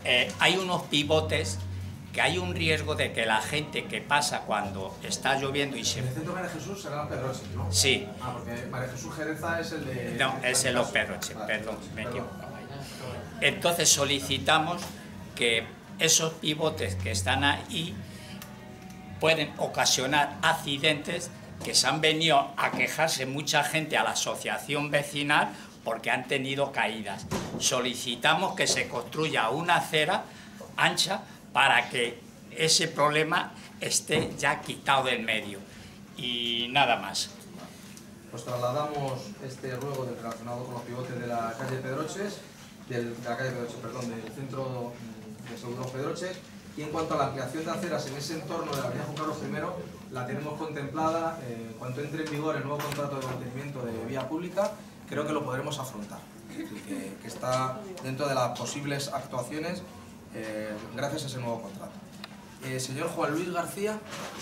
hay unos pivotes que hay un riesgo de que la gente que pasa cuando está lloviendo y se... En el centro María Jesús será Los Pedroches, ¿no? Sí. Ah, porque María Jesús Jereza es el de... No, es el Los Pedroches, perdón, me equivoco. Entonces solicitamos que esos pivotes que están ahí pueden ocasionar accidentes, que se han venido a quejarse mucha gente a la asociación vecinal porque han tenido caídas. Solicitamos que se construya una acera ancha para que ese problema esté ya quitado del medio. Y nada más. Pues trasladamos este ruego relacionado con los pivotes de la calle Pedroches, del centro de Seguros Pedroches. Y en cuanto a la ampliación de aceras en ese entorno de la avenida Juan Carlos I, la tenemos contemplada. En cuanto entre en vigor el nuevo contrato de mantenimiento de vía pública, creo que lo podremos afrontar. Que está dentro de las posibles actuaciones gracias a ese nuevo contrato. Señor Juan Luis García.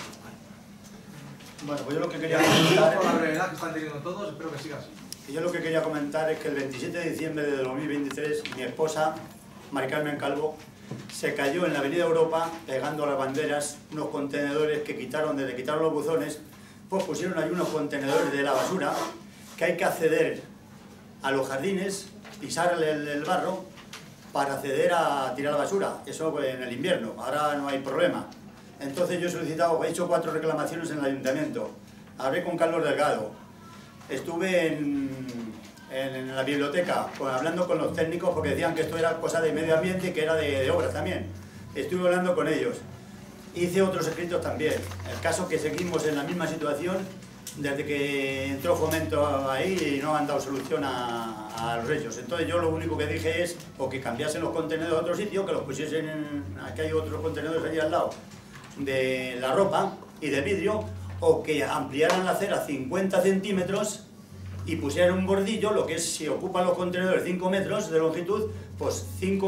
Bueno, pues yo lo que quería comentar... Por la brevedad que están teniendo todos, espero que siga así. Yo lo que quería comentar es que el 27 de diciembre de 2023 mi esposa, Mari Carmen Calvo, se cayó en la Avenida Europa pegando a las banderas unos contenedores que quitaron, desde quitaron los buzones, pues pusieron ahí unos contenedores de la basura que hay que acceder a los jardines, pisar el barro para acceder a tirar la basura. Eso pues, en el invierno, ahora no hay problema. Entonces yo he solicitado, he hecho 4 reclamaciones en el ayuntamiento, hablé con Carlos Delgado, estuve en la biblioteca hablando con los técnicos porque decían que esto era cosa de medio ambiente y que era de obras también. Estuve hablando con ellos, hice otros escritos también. El caso es que seguimos en la misma situación desde que entró Fomento ahí y no han dado solución a los hechos. Entonces yo lo único que dije es o que cambiasen los contenedores a otro sitio, que los pusiesen aquí hay otros contenedores allí al lado, de la ropa y de vidrio, o que ampliaran la acera 50 centímetros y pusieran un bordillo, lo que es si ocupan los contenedores 5 metros de longitud, pues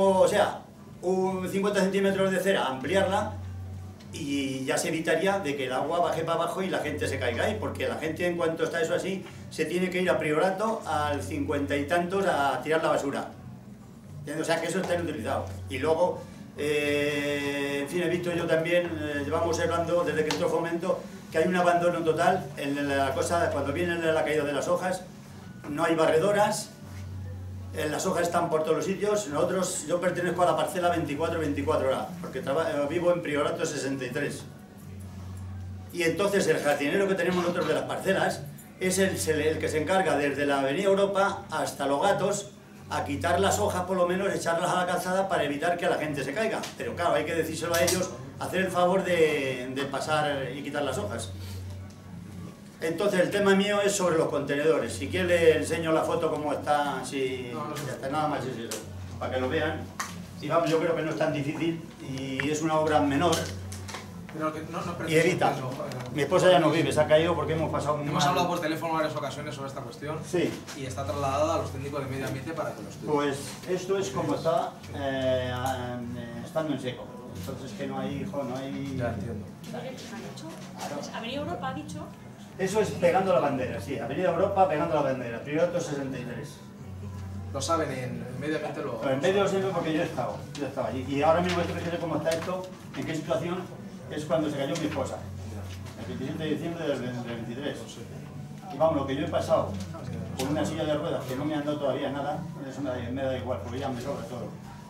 50 centímetros de acera, ampliarla y ya se evitaría de que el agua baje para abajo y la gente se caiga ahí, porque la gente en cuanto está eso así, se tiene que ir a Priorato al 50 y tantos a tirar la basura. O sea que eso está inutilizado. Y luego, en fin, he visto yo también, llevamos hablando desde que entró Fomento, que hay un abandono total en la cosa, cuando viene la caída de las hojas, no hay barredoras, las hojas están por todos los sitios. Yo pertenezco a la parcela 24 horas, porque vivo en Priorato 63. Y entonces el jardinero que tenemos nosotros de las parcelas es el que se encarga desde la Avenida Europa hasta Los Gatos a quitar las hojas, por lo menos echarlas a la calzada para evitar que la gente se caiga. Pero claro, hay que decírselo a ellos, hacer el favor de pasar y quitar las hojas. Entonces el tema mío es sobre los contenedores. Si quiere le enseño la foto como está, si ya está, nada más es eso, para que lo vean. Y vamos, yo creo que no es tan difícil y es una obra menor. Pero que y evita. Mi esposa ya no vive, se ha caído porque hemos pasado muy mal. Hemos hablado por teléfono en varias ocasiones sobre esta cuestión. Sí. Y está trasladada a los técnicos de medio ambiente para que lo estudien. Pues esto es como está estando en seco. Entonces que no hay hijo, no hay... Ya entiendo. Avenida Europa ha dicho. Eso es pegando la bandera, sí. Avenida Europa pegando la bandera. Priorato 63. Lo saben, en medio ambiente lo... Pero en medio lo sé porque yo he estado allí. Y ahora mismo estoy fíjate cómo está esto, en qué situación es cuando se cayó mi esposa. El 27 de diciembre del 23. Y vamos, lo que yo he pasado con una silla de ruedas que no me han dado todavía nada, eso me da igual, porque ya me sobra todo.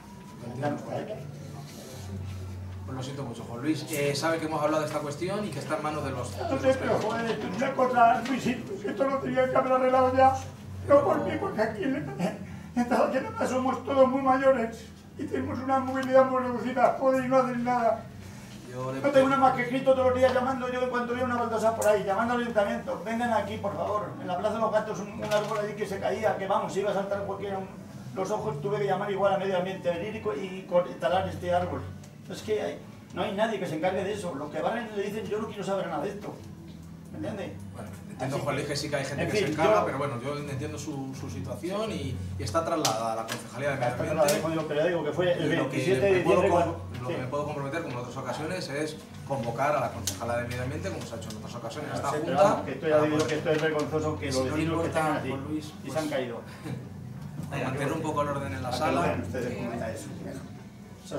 Pues lo siento mucho, Juan Luis. Sabe que hemos hablado de esta cuestión y que está en manos de los... No sé, pero joder, esto es una cosa, Luisito, esto lo tenía que haber arreglado ya. No por mí, porque aquí en Zaragoza somos todos muy mayores y tenemos una movilidad muy reducida, joder, y no hacen nada. No tengo nada más que escrito todos los días llamando, yo en cuanto veo una baldosa por ahí, llamando al ayuntamiento, vengan aquí por favor, en la Plaza de los Gatos un árbol allí que se caía, que vamos, iba a saltar cualquiera, los ojos, tuve que llamar igual a medio ambiente, venir y talar este árbol. Es que no hay nadie que se encargue de eso, los que van le dicen yo no quiero saber nada de esto, ¿me entiendes? Bueno, entiendo, Juan Luis, que sí que hay gente que se encarga, pero bueno, yo entiendo su situación y está trasladada a la Concejalía de Medio Ambiente. Pero digo que fue el 27 de diciembre. diciembre. Lo que me puedo comprometer, como en otras ocasiones, es convocar a la Concejala de Medio Ambiente, como se ha hecho en otras ocasiones, a esta Junta. Que esto ya digo que esto es vergonzoso que los vecinos que están aquí y se han caído. Mantener un poco el orden en la sala. Ustedes comentan eso.